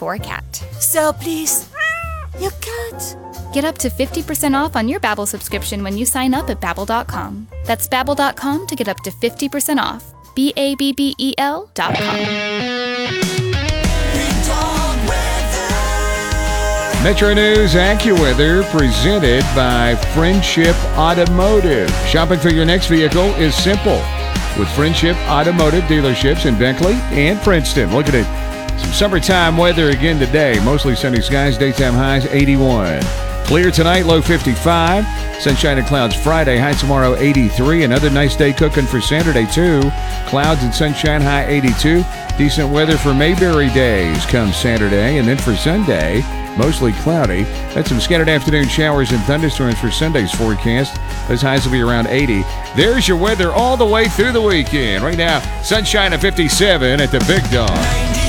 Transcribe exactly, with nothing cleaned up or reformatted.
for cat. So please, your cat. Get up to fifty percent off on your Babbel subscription when you sign up at babbel dot com. That's babbel dot com to get up to fifty percent off. B A B B E L dot com. Metro News AccuWeather presented by Friendship Automotive. Shopping for your next vehicle is simple with Friendship Automotive dealerships in Beckley and Princeton. Look at it. Some summertime weather again today. Mostly sunny skies, daytime highs eighty-one. Clear tonight, low fifty-five. Sunshine and clouds Friday, high tomorrow eighty-three. Another nice day cooking for Saturday too. Clouds and sunshine, high eighty-two. Decent weather for Mayberry days come Saturday. And then for Sunday, mostly cloudy. That's some scattered afternoon showers and thunderstorms for Sunday's forecast. Those highs will be around eighty. There's your weather all the way through the weekend. Right now, sunshine at fifty-seven at the Big Dog.